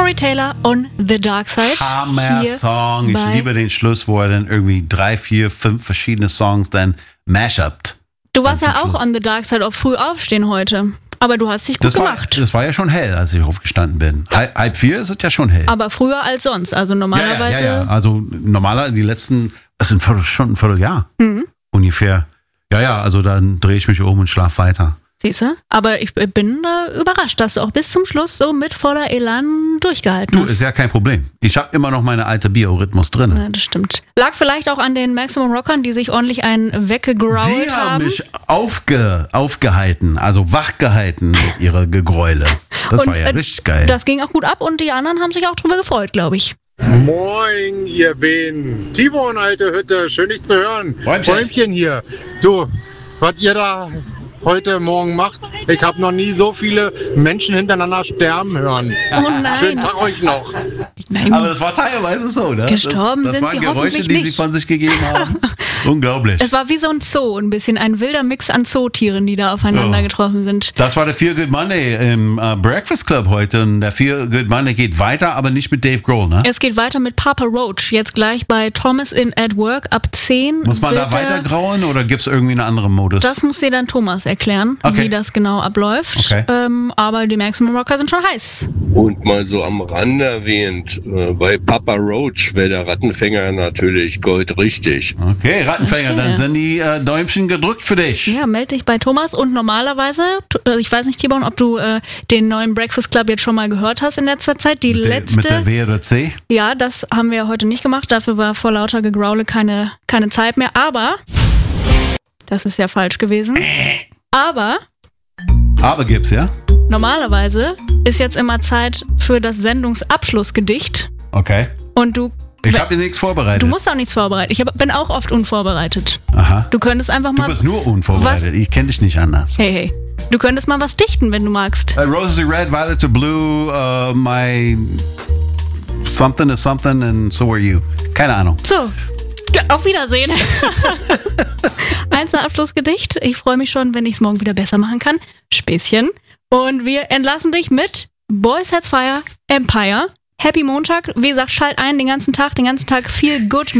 Corey Taylor on The Dark Side. Hammer-Song. Ich liebe den Schluss, wo er dann irgendwie 3, 4, 5 verschiedene Songs dann mashupt. Du warst ja auch on The Dark Side auf früh aufstehen heute. Aber du hast dich gut gemacht. Das war ja schon hell, als ich aufgestanden bin. Ja. Halb 4 ist es ja schon hell. Aber früher als sonst. Also normalerweise. Ja. Also normalerweise die letzten, das sind schon ein Vierteljahr ungefähr. Ja, also dann drehe ich mich um und schlafe weiter. Siehst du? Aber ich bin überrascht, dass du auch bis zum Schluss so mit voller Elan durchgehalten hast. Du, ist ja kein Problem. Ich habe immer noch meine alte Biorhythmus drin. Ja, das stimmt. Lag vielleicht auch an den Maximum Rockern, die sich ordentlich weggegrault haben. Die haben mich aufgehalten, also wachgehalten mit ihrer Gegräule. Das war ja richtig geil. Das ging auch gut ab und die anderen haben sich auch drüber gefreut, glaube ich. Moin, ihr Bähen. Timo und alte Hütte, schön dich zu hören. Bäumchen hier. Du, was ihr da heute Morgen macht, ich habe noch nie so viele Menschen hintereinander sterben hören. Oh nein. Schönen Tag euch noch. Nein. Aber das war teilweise so, ne? Gestorben das sind waren sie Geräusche, hoffentlich die sie nicht. von sich gegeben haben. Unglaublich. Es war wie so ein Zoo, ein bisschen ein wilder Mix an Zootieren, die da aufeinander getroffen sind. Das war der Feel Good Monday im Breakfast Club heute. Und der Feel Good Monday geht weiter, aber nicht mit Dave Grohl, ne? Es geht weiter mit Papa Roach, jetzt gleich bei Thomas in at Work ab 10. Muss man da weiter grauen oder gibt es irgendwie einen anderen Modus? Das muss dir dann Thomas erklären, wie das genau abläuft. Okay. Aber die Maximum Rocker sind schon heiß. Und mal so am Rande erwähnt, bei Papa Roach wäre der Rattenfänger natürlich goldrichtig. Okay, Rattenfänger, dann sind die Däumchen gedrückt für dich. Ja, melde dich bei Thomas und normalerweise, ich weiß nicht, Tibon, ob du den neuen Breakfast Club jetzt schon mal gehört hast in letzter Zeit. Die letzte. Mit der W oder C? Ja, das haben wir heute nicht gemacht. Dafür war vor lauter Gegraule keine Zeit mehr. Aber, das ist ja falsch gewesen. Aber gibt's, ja? Normalerweise ist jetzt immer Zeit für das Sendungsabschlussgedicht. Okay. Und ich habe dir nichts vorbereitet. Du musst auch nichts vorbereiten. Ich bin auch oft unvorbereitet. Aha. Du könntest einfach mal... Du bist nur unvorbereitet. Ich kenne dich nicht anders. Hey. Du könntest mal was dichten, wenn du magst. Roses are red, violets are blue, my something is something and so are you. Keine Ahnung. So, auf Wiedersehen. Abschlussgedicht. Ich freue mich schon, wenn ich es morgen wieder besser machen kann. Späßchen. Und wir entlassen dich mit Boys Heads Fire Empire. Happy Montag. Wie gesagt, schalt ein den ganzen Tag Feel Good